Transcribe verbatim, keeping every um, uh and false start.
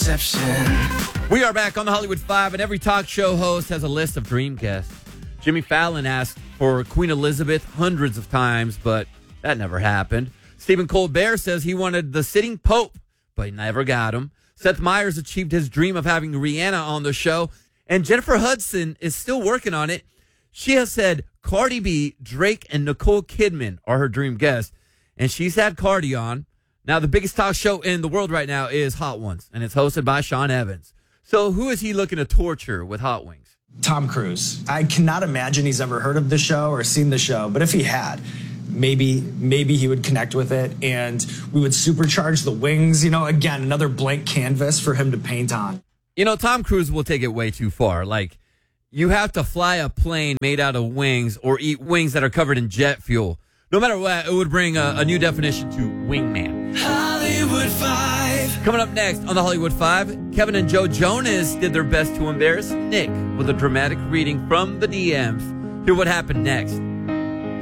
deception. We are back on the Hollywood Five, and every talk show host has a list of dream guests. Jimmy Fallon asked for Queen Elizabeth hundreds of times, but that never happened. Stephen Colbert says he wanted the sitting Pope, but he never got him. Seth Meyers achieved his dream of having Rihanna on the show, and Jennifer Hudson is still working on it. She has said Cardi B, Drake, and Nicole Kidman are her dream guests, and she's had Cardi on. Now, the biggest talk show in the world right now is Hot Ones, and it's hosted by Sean Evans. So who is he looking to torture with Hot Wings? Tom Cruise. I cannot imagine he's ever heard of the show or seen the show, but if he had, maybe maybe he would connect with it, and we would supercharge the wings. You know, again, another blank canvas for him to paint on. You know, Tom Cruise will take it way too far. Like, you have to fly a plane made out of wings or eat wings that are covered in jet fuel. No matter what, it would bring a, a new definition to wingman. Hollywood Five. Coming up next on the Hollywood Five, Kevin and Joe Jonas did their best to embarrass Nick with a dramatic reading from the D Ms. Hear what happened next